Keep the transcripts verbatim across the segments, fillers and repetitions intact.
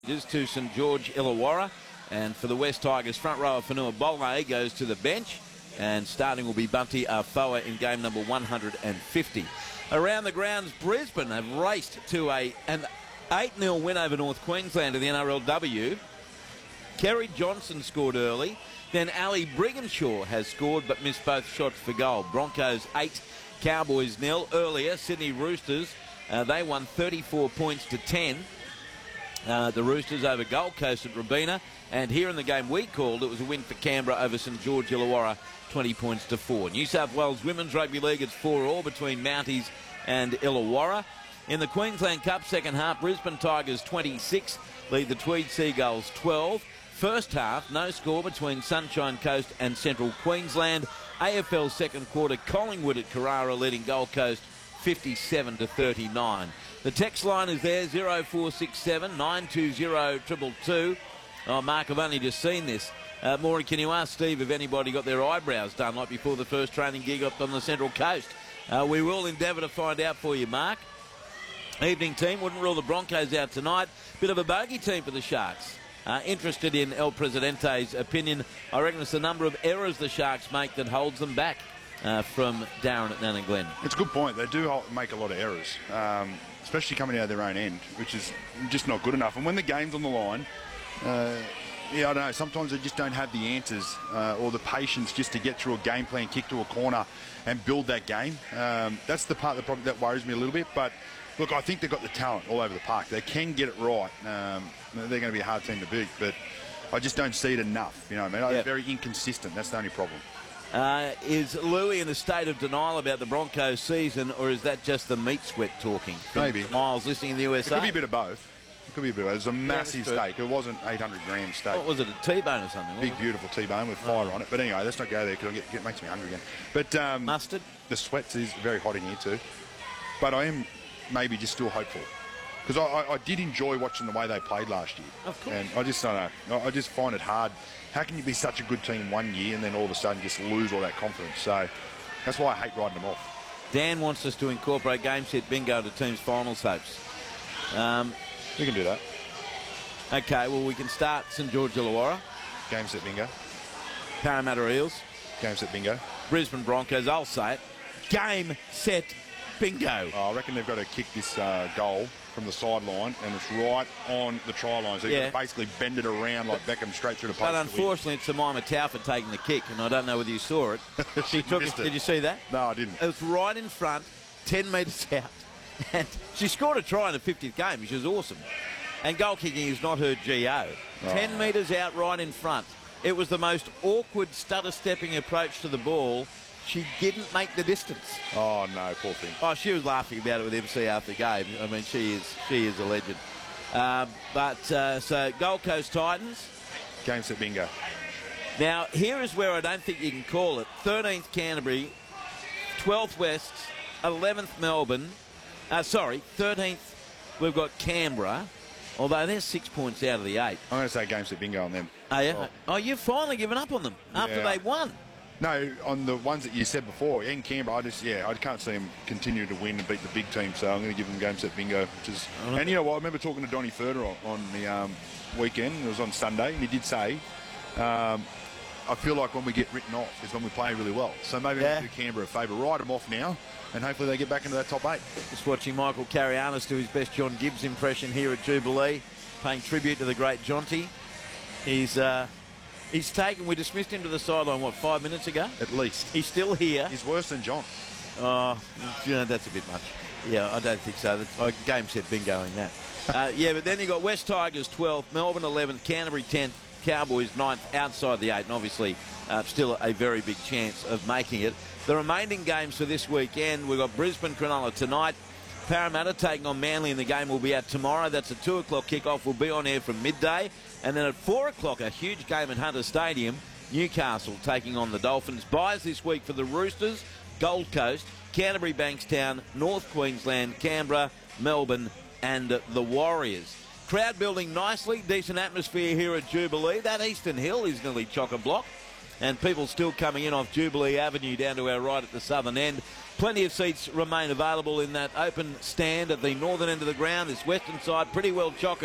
Is to St George Illawarra, and for the West Tigers, front rower Fanua Bole goes to the bench, and starting will be Bunty Afoa in game number one hundred fifty. Around the grounds, Brisbane have raced to a an eight nil win over North Queensland in the N R L W. Kerry Johnson scored early, then Ali Brigginshaw has scored but missed both shots for goal. Broncos eight, Cowboys nil. Earlier, Sydney Roosters, uh, they won thirty-four points to ten. Uh, the Roosters over Gold Coast at Robina, and here in the game we called, it was a win for Canberra over St George Illawarra, twenty points to four. New South Wales Women's Rugby League, it's four all between Mounties and Illawarra. In the Queensland Cup second half, Brisbane Tigers twenty-six lead the Tweed Seagulls twelve. First half, no score between Sunshine Coast and Central Queensland. A F L second quarter, Collingwood at Carrara leading Gold Coast fifty-seven to thirty-nine. The text line is there, zero four six seven nine two zero two two two. Oh, Mark, I've only just seen this. Uh, Maury, can you ask Steve if anybody got their eyebrows done like before the first training gig up on the Central Coast? Uh, we will endeavour to find out for you, Mark. Evening team, wouldn't rule the Broncos out tonight. Bit of a bogey team for the Sharks. Uh, interested in El Presidente's opinion. I reckon it's the number of errors the Sharks make that holds them back uh, from Darren at Nana Glen. It's a good point. They do make a lot of errors. Um, especially coming out of their own end, which is just not good enough. And when the game's on the line, uh, yeah, I don't know, sometimes they just don't have the answers uh, or the patience just to get through a game plan, kick to a corner and build that game. Um, that's the part that probably that worries me a little bit. But, look, I think they've got the talent all over the park. They can get it right. Um, they're going to be a hard team to beat, but I just don't see it enough. You know what I mean? Yep. They're very inconsistent. That's the only problem. Uh, is Louis in a state of denial about the Broncos season, or is that just the meat sweat talking? Maybe. Miles listening in the U S A? It could be a bit of both. It could be a bit of both. It was a massive yeah, steak. It wasn't eight hundred gram steak. What was it, a T-bone or something? Big, beautiful T-bone with fire oh. on it. But anyway, let's not go there because it makes me hungry again. But um, Mustard? The sweats is very hot in here too. But I am maybe just still hopeful. Because I, I, I did enjoy watching the way they played last year. Of course. And I just don't know. I just find it hard. How can you be such a good team one year and then all of a sudden just lose all that confidence? So that's why I hate riding them off. Dan wants us to incorporate game set bingo into teams' finals hopes. Um, we can do that. Okay, well, we can start St George Illawarra. Game set bingo. Parramatta Eels. Game set bingo. Brisbane Broncos, I'll say it. Game set bingo. Oh, I reckon they've got to kick this uh, goal from the sideline, and it's right on the try line. So you've yeah. got to basically bend it around like Beckham straight through the post. But unfortunately, it's Jemima Tauffa taking the kick, and I don't know whether you saw it. She took it. it. Did you see that? No, I didn't. It was right in front, ten metres out, and she scored a try in the fiftieth game, which is awesome. And goal kicking is not her G O. Oh. ten metres out, right in front. It was the most awkward stutter-stepping approach to the ball. She didn't make the distance. Oh, no, poor thing. Oh, she was laughing about it with M C after the game. I mean, she is she is a legend. Uh, but, uh, so, Gold Coast Titans. Game set bingo. Now, here is where I don't think you can call it. thirteenth Canterbury, twelfth West, eleventh Melbourne. Uh, sorry, thirteenth we've got Canberra, although they're six points out of the eight. I'm going to say game set bingo on them. Are you? Oh, oh you've finally given up on them after yeah. they won. No, on the ones that you said before, in Canberra, I just, yeah, I can't see them continue to win and beat the big team, so I'm going to give them game set bingo. Which is, mm-hmm. And you know what, I remember talking to Donny Furter on, on the um, weekend, it was on Sunday, and he did say, um, I feel like when we get written off is when we play really well. So maybe yeah. we'll do Canberra a favour, ride them off now, and hopefully they get back into that top eight. Just watching Michael Carianis do his best John Gibbs impression here at Jubilee, paying tribute to the great Jonty. He's... Uh, He's taken, we dismissed him to the sideline, what, five minutes ago? At least. He's still here. He's worse than John. Oh, you know, that's a bit much. Yeah, I don't think so. That's like game set bingo in that. uh, yeah, but then you got West Tigers twelfth, Melbourne eleventh, Canterbury tenth, Cowboys ninth, outside the eight, and obviously uh, still a very big chance of making it. The remaining games for this weekend, we've got Brisbane Cronulla tonight. Parramatta taking on Manly in the game will be out tomorrow. That's a two o'clock kickoff. We'll be on air from midday. And then at four o'clock, a huge game at Hunter Stadium. Newcastle taking on the Dolphins. Buys this week for the Roosters, Gold Coast, Canterbury Bankstown, North Queensland, Canberra, Melbourne and the Warriors. Crowd building nicely. Decent atmosphere here at Jubilee. That Eastern Hill is nearly chock-a-block. And people still coming in off Jubilee Avenue down to our right at the southern end. Plenty of seats remain available in that open stand at the northern end of the ground. This western side, pretty well chockers.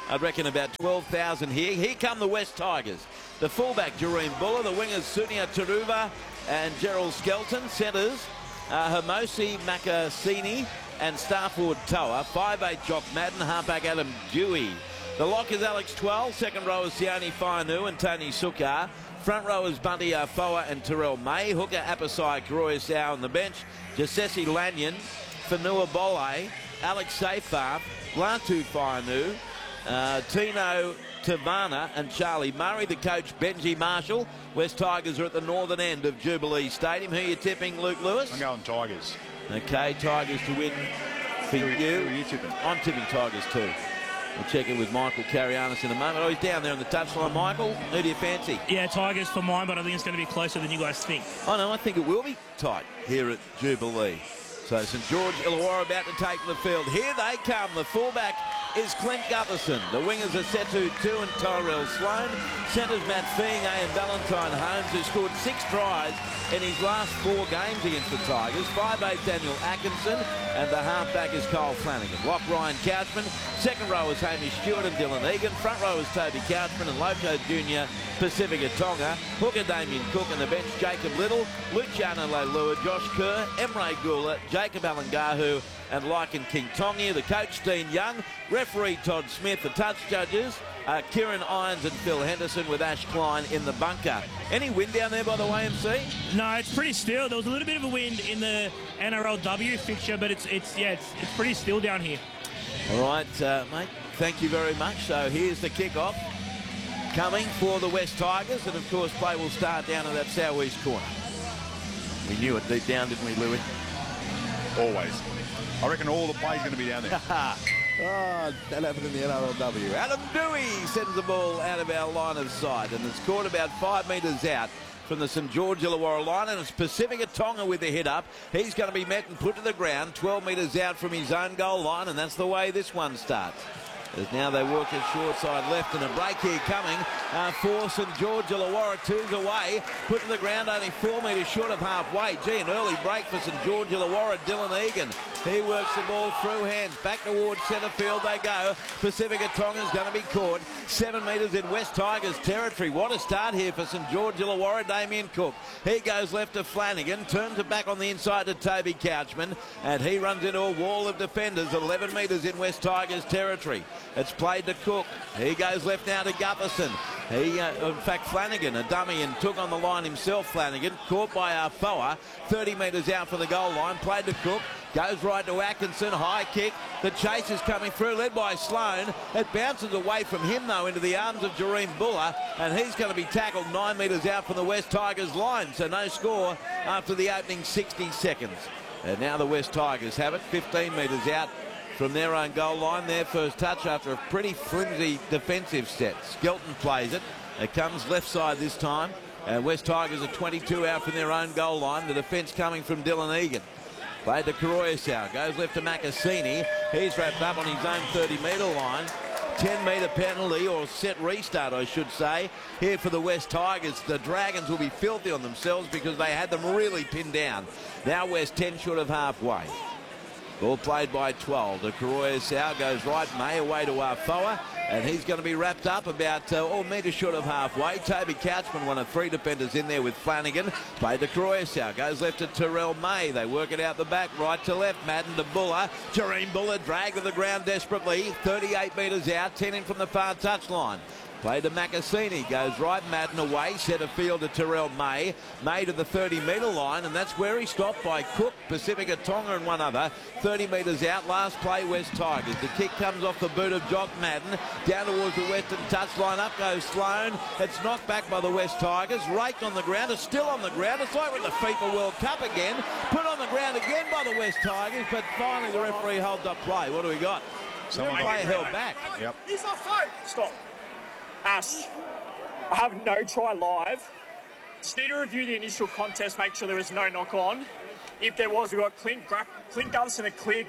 I'd reckon about twelve thousand here. Here come the West Tigers. The fullback, Jareen Buller. The wingers, Sunia Taruva and Gerald Skelton. Centres, uh, Hermosi Makasini and Starford Toa. five eight Jock Madden. Halfback, Adam Dewey. The lock is Alex twelve. Second row is Sione Fainu and Tony Sukar. Front row is Bunty Afoa and Terrell May. Hooker, Apasai, Karoya Sau on the bench. Jasesi Lanyon, Fanua Bole, Alex Safar, Lantu Fainu, uh, Tino Tavana and Charlie Murray. The coach, Benji Marshall. West Tigers are at the northern end of Jubilee Stadium. Who are you tipping, Luke Lewis? I'm going Tigers. Okay, Tigers to win for you. Who are you tipping? I'm tipping Tigers too. We'll check in with Michael Carrianis in a moment. Oh, he's down there on the touchline. Michael, who do you fancy? Yeah, Tigers for mine, but I think it's going to be closer than you guys think. Oh, no, I think it will be tight here at Jubilee. So St George Illawarra about to take the field. Here they come. The fullback is Clint Gutherson. The wingers are Setu Tu and Tyrell Sloan. Centres Matt Feing and Valentine Holmes, who scored six tries in his last four games against the Tigers. five eight Daniel Atkinson, and the halfback is Kyle Flanagan. Lock Ryan Couchman. Second row is Hamish Stewart and Dylan Egan. Front row is Toby Couchman and Loco Junior Pacifica Tonga. Hooker Damien Cook on the bench, Jacob Little, Luciano Leilua, Josh Kerr, Emre Gula, Jacob Alangahu and Lycan King Tongia. The coach, Dean Young. Referee, Todd Smith. The touch judges, uh, Kieran Irons and Phil Henderson, with Ash Klein in the bunker. Any wind down there, by the way, M C? No, it's pretty still. There was a little bit of a wind in the N R L W fixture, but it's, it's yeah, it's, it's pretty still down here. All right, uh, mate, thank you very much. So here's the kickoff coming for the West Tigers, and of course play will start down in that southeast corner. We knew it deep down, didn't we, Louis? Always. I reckon all the play's going to be down there. Oh, that happened in the N R L W. Adam Dewey sends the ball out of our line of sight, and it's caught about five metres out from the St George Illawarra line, and it's Pacifica Tonga with the hit up. He's going to be met and put to the ground twelve metres out from his own goal line, and that's the way this one starts. As now they work it short side left, and a break here coming uh, for St George Illawarra. Two's away, put to the ground only four metres short of halfway. Gee, an early break for St George Illawarra. Dylan Egan, he works the ball through hands. Back towards centre field they go. Pacifica Tonga's going to be caught. Seven metres in West Tigers territory. What a start here for St George Illawarra. Damien Cook, he goes left to Flanagan, turns it back on the inside to Toby Couchman, and he runs into a wall of defenders. eleven metres in West Tigers territory. It's played to Cook. He goes left now to Gutherson. He, uh, in fact, Flanagan, a dummy, and took on the line himself, Flanagan. Caught by Afoa, thirty metres out from the goal line. Played to Cook. Goes right to Atkinson. High kick. The chase is coming through, led by Sloan. It bounces away from him, though, into the arms of Jareen Buller, and he's going to be tackled nine metres out from the West Tigers line. So no score after the opening sixty seconds. And now the West Tigers have it, fifteen metres out from their own goal line. Their first touch after a pretty flimsy defensive set. Skelton plays it. It comes left side this time. And West Tigers are twenty-two out from their own goal line. The defence coming from Dylan Egan. Played to Karoya Sau. Goes left to Makasini. He's wrapped up on his own thirty metre line. ten metre penalty, or set restart, I should say, here for the West Tigers. The Dragons will be filthy on themselves because they had them really pinned down. Now West ten short of halfway. Ball played by twelve. The Karoya Sau goes right, May away to Afoa, and he's going to be wrapped up about uh, all metre short of halfway. Toby Couchman, one of three defenders in there with Flanagan. Played to Karoya Sau. Goes left to Terrell May. They work it out the back, right to left. Madden to Buller. Jareen Buller dragged to the ground desperately. thirty-eight metres out, ten in from the far touchline. Played to Makasini, goes right, Madden away, centre field to Terrell May. May to the thirty metre line, and that's where he stopped by Cook, Pacifica Tonga and one other. thirty metres out, last play West Tigers. The kick comes off the boot of Jock Madden, down towards the western touchline. Up goes Sloan. It's knocked back by the West Tigers, raked on the ground. It's still on the ground. It's like with the FIFA World Cup again. Put on the ground again by the West Tigers, but finally the referee holds up play. What do we got? Someone player held back. Yep. He's off phone. Stop. Ash, I have no try live. Just need to review the initial contest, make sure there was no knock on. If there was, we got Clint, Gra Clint Gutherson a clear